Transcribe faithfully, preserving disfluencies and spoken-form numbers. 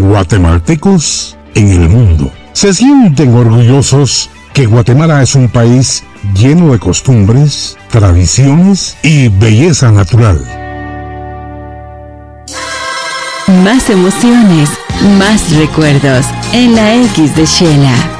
guatemaltecos en el mundo. Se sienten orgullosos que Guatemala es un país lleno de costumbres, tradiciones y belleza natural. Más emociones, más recuerdos en la X de Xela.